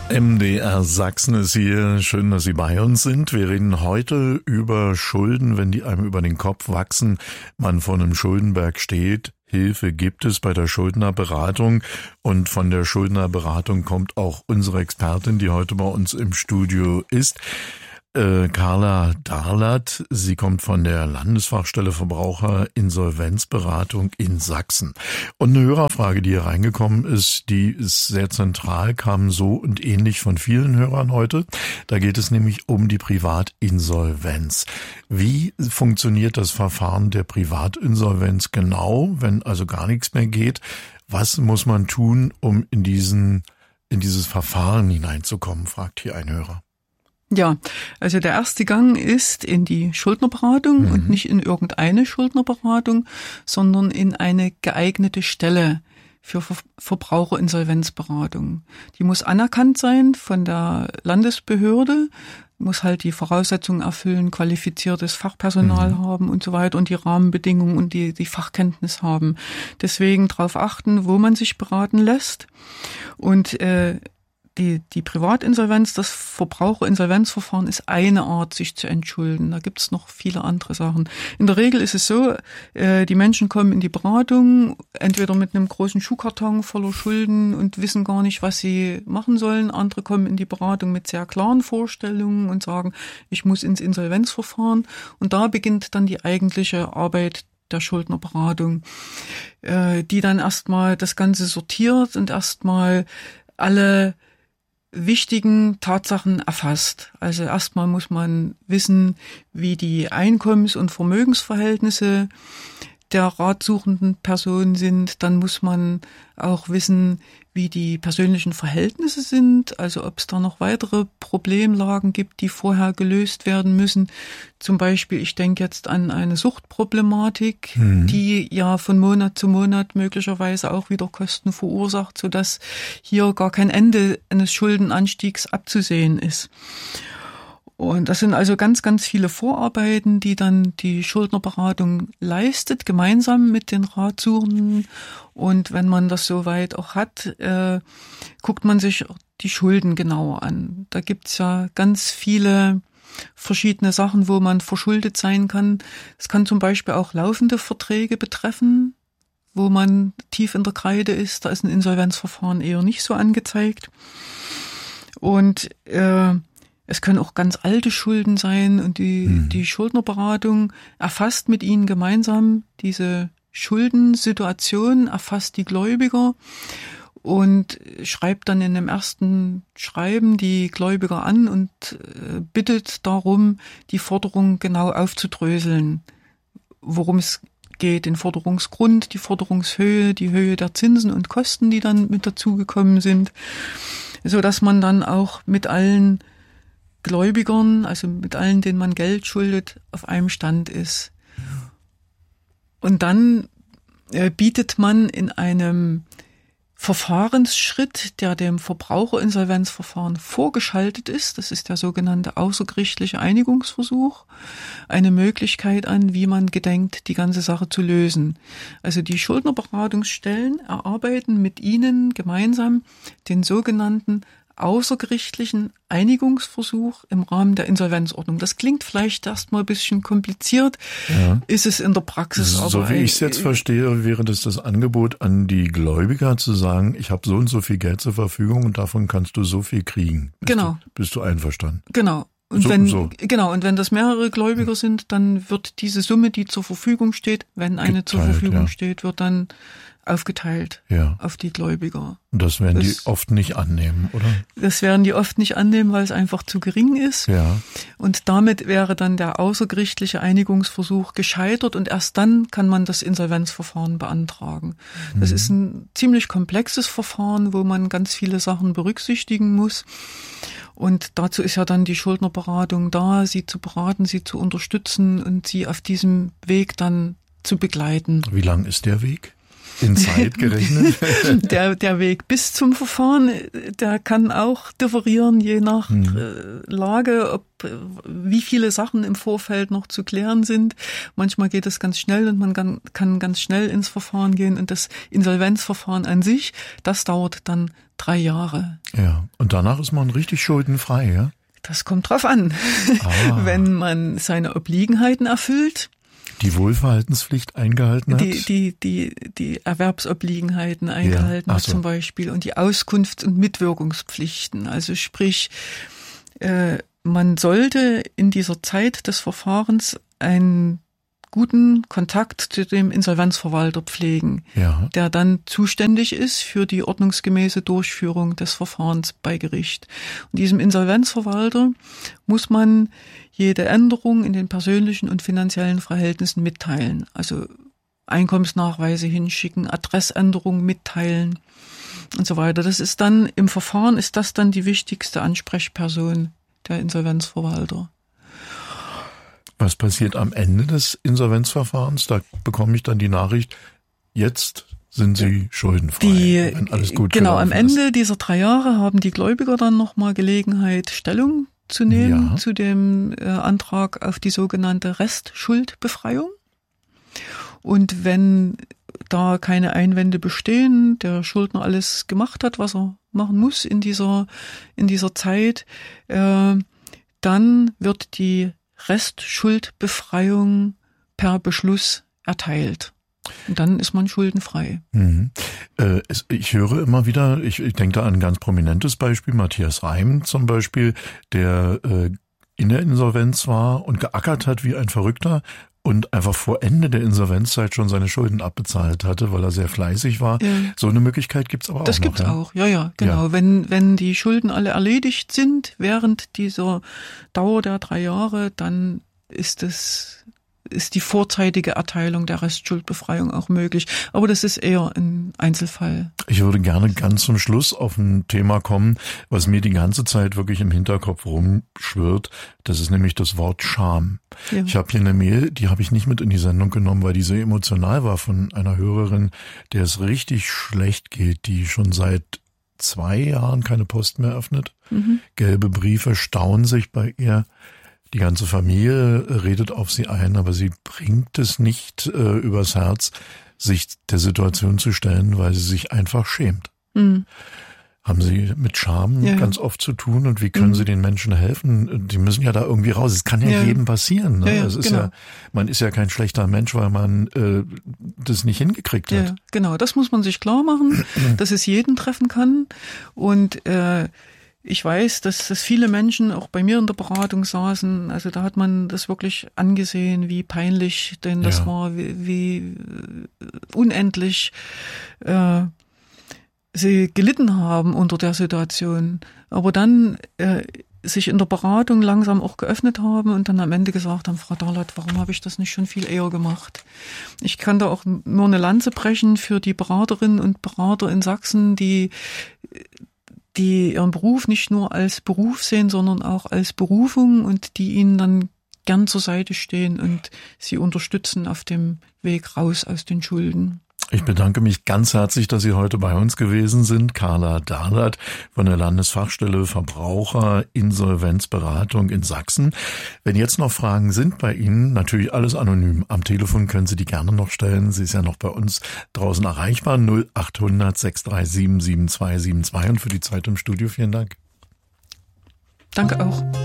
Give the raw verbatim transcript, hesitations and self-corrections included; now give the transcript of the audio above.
M D R Sachsen ist hier. Schön, dass Sie bei uns sind. Wir reden heute über Schulden, wenn die einem über den Kopf wachsen, man vor einem Schuldenberg steht. Hilfe gibt es bei der Schuldnerberatung, und von der Schuldnerberatung kommt auch unsere Expertin, die heute bei uns im Studio ist. Äh, Carla Darlat, sie kommt von der Landesfachstelle Verbraucherinsolvenzberatung in Sachsen. Und eine Hörerfrage, die hier reingekommen ist, die ist sehr zentral, kam so und ähnlich von vielen Hörern heute. Da geht es nämlich um die Privatinsolvenz. Wie funktioniert das Verfahren der Privatinsolvenz genau, wenn also gar nichts mehr geht? Was muss man tun, um in diesen, in dieses Verfahren hineinzukommen, fragt hier ein Hörer. Ja, also der erste Gang ist in die Schuldnerberatung mhm. und nicht in irgendeine Schuldnerberatung, sondern in eine geeignete Stelle für Ver- Verbraucherinsolvenzberatung. Die muss anerkannt sein von der Landesbehörde, muss halt die Voraussetzungen erfüllen, qualifiziertes Fachpersonal mhm. haben und so weiter und die Rahmenbedingungen und die, die Fachkenntnis haben. Deswegen darauf achten, wo man sich beraten lässt. Und äh, Die, die Privatinsolvenz, das Verbraucherinsolvenzverfahren ist eine Art, sich zu entschulden. Da gibt es noch viele andere Sachen. In der Regel ist es so, äh, die Menschen kommen in die Beratung, entweder mit einem großen Schuhkarton voller Schulden und wissen gar nicht, was sie machen sollen. Andere kommen in die Beratung mit sehr klaren Vorstellungen und sagen, ich muss ins Insolvenzverfahren. Und da beginnt dann die eigentliche Arbeit der Schuldnerberatung, äh, die dann erstmal das Ganze sortiert und erstmal alle wichtigen Tatsachen erfasst. Also erstmal muss man wissen, wie die Einkommens- und Vermögensverhältnisse der ratsuchenden Person sind. Dann muss man auch wissen, wie die persönlichen Verhältnisse sind, also ob es da noch weitere Problemlagen gibt, die vorher gelöst werden müssen. Zum Beispiel, ich denke jetzt an eine Suchtproblematik, mhm. die ja von Monat zu Monat möglicherweise auch wieder Kosten verursacht, sodass hier gar kein Ende eines Schuldenanstiegs abzusehen ist. Und das sind also ganz, ganz viele Vorarbeiten, die dann die Schuldnerberatung leistet, gemeinsam mit den Ratsuchenden. Und wenn man das soweit auch hat, äh, guckt man sich die Schulden genauer an. Da gibt's ja ganz viele verschiedene Sachen, wo man verschuldet sein kann. Es kann zum Beispiel auch laufende Verträge betreffen, wo man tief in der Kreide ist. Da ist ein Insolvenzverfahren eher nicht so angezeigt. Und äh, es können auch ganz alte Schulden sein, und die, mhm. die Schuldnerberatung erfasst mit ihnen gemeinsam diese Schuldensituation, erfasst die Gläubiger und schreibt dann in dem ersten Schreiben die Gläubiger an und äh, bittet darum, die Forderung genau aufzudröseln, worum es geht, den Forderungsgrund, die Forderungshöhe, die Höhe der Zinsen und Kosten, die dann mit dazugekommen sind, so dass man dann auch mit allen Gläubigern, also mit allen, denen man Geld schuldet, auf einem Stand ist. Und dann äh, bietet man in einem Verfahrensschritt, der dem Verbraucherinsolvenzverfahren vorgeschaltet ist, das ist der sogenannte außergerichtliche Einigungsversuch, eine Möglichkeit an, wie man gedenkt, die ganze Sache zu lösen. Also die Schuldnerberatungsstellen erarbeiten mit Ihnen gemeinsam den sogenannten außergerichtlichen Einigungsversuch im Rahmen der Insolvenzordnung. Das klingt vielleicht erstmal ein bisschen kompliziert, ja. Ist es in der Praxis so, aber... So wie ich es jetzt verstehe, wäre das das Angebot an die Gläubiger zu sagen, ich habe so und so viel Geld zur Verfügung und davon kannst du so viel kriegen. Bist genau. Du, bist du einverstanden? Genau. Und so, wenn so. genau und wenn das mehrere Gläubiger sind, dann wird diese Summe, die zur Verfügung steht, wenn eine Geteilt, zur Verfügung ja. steht, wird dann aufgeteilt ja. auf die Gläubiger. Und das werden das, die oft nicht annehmen, oder? Das werden die oft nicht annehmen, weil es einfach zu gering ist. Ja. Und damit wäre dann der außergerichtliche Einigungsversuch gescheitert und erst dann kann man das Insolvenzverfahren beantragen. Mhm. Das ist ein ziemlich komplexes Verfahren, wo man ganz viele Sachen berücksichtigen muss. Und dazu ist ja dann die Schuldnerberatung da, sie zu beraten, sie zu unterstützen und sie auf diesem Weg dann zu begleiten. Wie lang ist der Weg? In Zeit gerechnet? der, der Weg bis zum Verfahren, der kann auch differieren, je nach hm. Lage, ob wie viele Sachen im Vorfeld noch zu klären sind. Manchmal geht es ganz schnell und man kann, kann ganz schnell ins Verfahren gehen. Und das Insolvenzverfahren an sich, das dauert dann drei Jahre. Ja, und danach ist man richtig schuldenfrei, ja? Das kommt drauf an. Ah. Wenn man seine Obliegenheiten erfüllt, die Wohlverhaltenspflicht eingehalten hat? Die, die, die, die Erwerbsobliegenheiten eingehalten ja. hat so. Zum Beispiel und die Auskunfts- und Mitwirkungspflichten. Also sprich, äh, man sollte in dieser Zeit des Verfahrens einen guten Kontakt zu dem Insolvenzverwalter pflegen, ja. der dann zuständig ist für die ordnungsgemäße Durchführung des Verfahrens bei Gericht. Und diesem Insolvenzverwalter muss man jede Änderung in den persönlichen und finanziellen Verhältnissen mitteilen. Also Einkommensnachweise hinschicken, Adressänderungen mitteilen und so weiter. Das ist dann, im Verfahren ist das dann die wichtigste Ansprechperson, der Insolvenzverwalter. Was passiert am Ende des Insolvenzverfahrens? Da bekomme ich dann die Nachricht, jetzt sind Sie schuldenfrei, die, wenn alles gut Genau, am Ende ist. dieser drei Jahre haben die Gläubiger dann nochmal Gelegenheit, Stellung zu nehmen ja. zu dem äh, Antrag auf die sogenannte Restschuldbefreiung. Und wenn da keine Einwände bestehen, der Schuldner alles gemacht hat, was er machen muss in dieser, in dieser Zeit, äh, dann wird die Restschuldbefreiung per Beschluss erteilt. Und dann ist man schuldenfrei. Mhm. Äh, es, ich höre immer wieder, ich, ich denke da an ein ganz prominentes Beispiel, Matthias Reim zum Beispiel, der äh, in der Insolvenz war und geackert hat wie ein Verrückter und einfach vor Ende der Insolvenzzeit schon seine Schulden abbezahlt hatte, weil er sehr fleißig war. Ja. So eine Möglichkeit gibt's aber auch das noch. Das gibt's ja? auch, ja, ja, genau. Ja. Wenn, wenn die Schulden alle erledigt sind während dieser Dauer der drei Jahre, dann ist es, ist die vorzeitige Erteilung der Restschuldbefreiung auch möglich. Aber das ist eher ein Einzelfall. Ich würde gerne ganz zum Schluss auf ein Thema kommen, was mir die ganze Zeit wirklich im Hinterkopf rumschwirrt. Das ist nämlich das Wort Scham. Ja. Ich habe hier eine Mail, die habe ich nicht mit in die Sendung genommen, weil die sehr emotional war, von einer Hörerin, der es richtig schlecht geht, die schon seit zwei Jahren keine Post mehr öffnet. Mhm. Gelbe Briefe stauen sich bei ihr. Die ganze Familie redet auf sie ein, aber sie bringt es nicht äh, übers Herz, sich der Situation zu stellen, weil sie sich einfach schämt. Mhm. Haben Sie mit Scham ja. ganz oft zu tun und wie können mhm. Sie den Menschen helfen? Die müssen ja da irgendwie raus. Es kann ja, ja. jedem passieren. Ne? Ja, ja, es ist genau. ja, man ist ja kein schlechter Mensch, weil man äh, das nicht hingekriegt hat. Ja, genau, das muss man sich klar machen, dass es jeden treffen kann. Und äh, ich weiß, dass, dass viele Menschen auch bei mir in der Beratung saßen. Also da hat man das wirklich angesehen, wie peinlich denn das ja. war, wie, wie unendlich äh, sie gelitten haben unter der Situation. Aber dann äh, sich in der Beratung langsam auch geöffnet haben und dann am Ende gesagt haben, Frau Darlat, warum habe ich das nicht schon viel eher gemacht? Ich kann da auch nur eine Lanze brechen für die Beraterinnen und Berater in Sachsen, die die ihren Beruf nicht nur als Beruf sehen, sondern auch als Berufung und die ihnen dann gern zur Seite stehen und sie unterstützen auf dem Weg raus aus den Schulden. Ich bedanke mich ganz herzlich, dass Sie heute bei uns gewesen sind. Carla Darlat von der Landesfachstelle Verbraucher Insolvenzberatung in Sachsen. Wenn jetzt noch Fragen sind bei Ihnen, natürlich alles anonym. Am Telefon können Sie die gerne noch stellen. Sie ist ja noch bei uns draußen erreichbar. null acht hundert sechs drei sieben sieben zwei sieben zwei und für die Zeit im Studio vielen Dank. Danke auch.